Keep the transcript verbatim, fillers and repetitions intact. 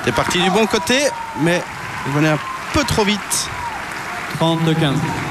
C'est parti du bon côté, mais il venait un peu trop vite. trente quinze.